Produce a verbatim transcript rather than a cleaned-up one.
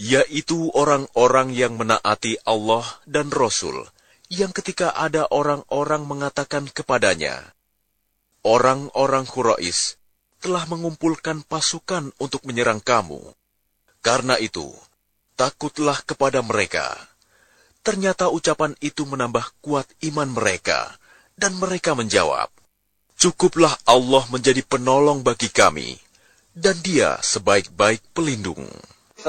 yaitu orang-orang yang menaati Allah dan Rasul, yang ketika ada orang-orang mengatakan kepadanya, "Orang-orang Quraisy telah mengumpulkan pasukan untuk menyerang kamu. Karena itu, takutlah kepada mereka." Ternyata ucapan itu menambah kuat iman mereka, dan mereka menjawab, "Cukuplah Allah menjadi penolong bagi kami, dan Dia sebaik-baik pelindung."